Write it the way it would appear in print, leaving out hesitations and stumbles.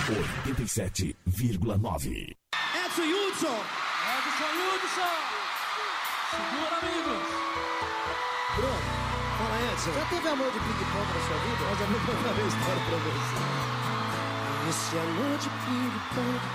87,9. Edson Hudson. Segura, amigos. Pronto. Fala, Edson. Já teve amor de ping-pong na sua vida? Mas eu vou contar uma história pra você. Esse amor de ping-pong